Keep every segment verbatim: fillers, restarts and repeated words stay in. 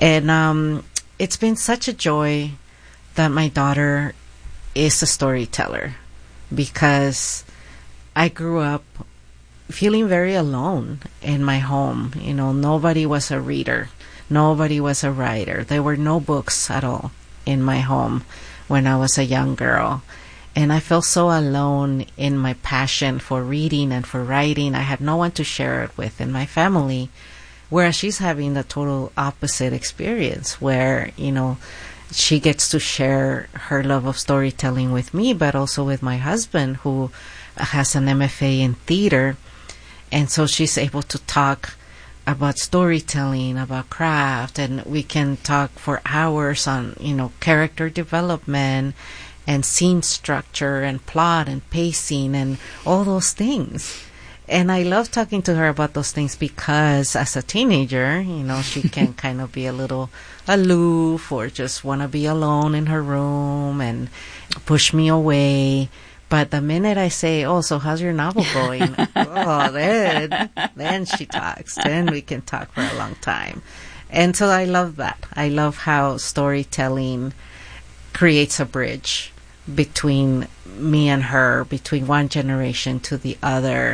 And um, it's been such a joy that my daughter is a storyteller, because I grew up feeling very alone in my home. You know, nobody was a reader. Nobody was a writer. There were no books at all in my home when I was a young girl. And I felt so alone in my passion for reading and for writing. I had no one to share it with in my family, whereas she's having the total opposite experience where, you know, she gets to share her love of storytelling with me, but also with my husband, who has an M F A in theater. And so she's able to talk about storytelling, about craft, and we can talk for hours on, you know, character development and scene structure and plot and pacing and all those things. And I love talking to her about those things because as a teenager, you know, she can kind of be a little aloof or just want to be alone in her room and push me away. But the minute I say, oh, so how's your novel going? oh, then, then she talks. Then we can talk for a long time. And so I love that. I love how storytelling creates a bridge between me and her, between one generation to the other.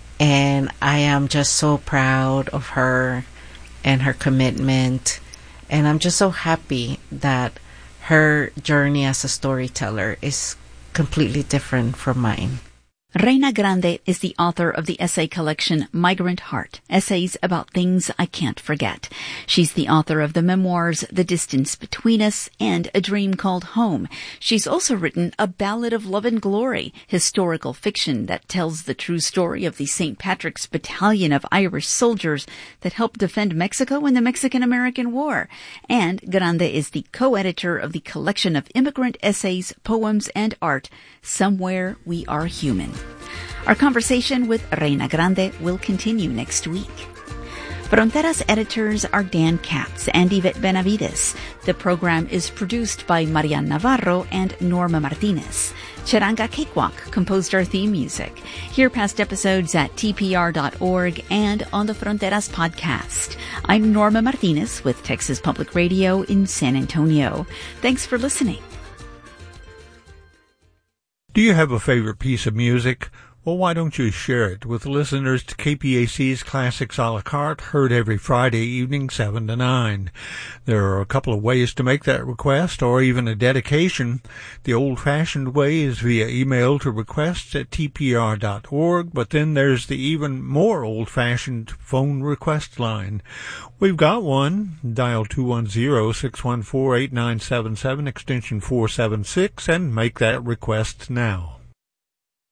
And I am just so proud of her and her commitment. And I'm just so happy that her journey as a storyteller is completely different from mine. Reina Grande is the author of the essay collection Migrant Heart, Essays About Things I Can't Forget. She's the author of the memoirs The Distance Between Us and A Dream Called Home. She's also written A Ballad of Love and Glory, historical fiction that tells the true story of the Saint Patrick's Battalion of Irish soldiers that helped defend Mexico in the Mexican-American War. And Grande is the co-editor of the collection of immigrant essays, poems, and art, Somewhere We Are Human. Our conversation with Reina Grande will continue next week. Fronteras editors are Dan Katz and Yvette Benavides. The program is produced by Marian Navarro and Norma Martinez. Charanga Cakewalk composed our theme music. Hear past episodes at T P R dot org and on the Fronteras podcast. I'm Norma Martinez with Texas Public Radio in San Antonio. Thanks for listening. Do you have a favorite piece of music? Well, why don't you share it with listeners to K P A C's Classics a la carte, heard every Friday evening, seven to nine. There are a couple of ways to make that request, or even a dedication. The old-fashioned way is via email to requests at T P R dot org, but then there's the even more old-fashioned phone request line. We've got one. Dial two one zero, six one four, eight nine seven seven, extension four seven six, and make that request now.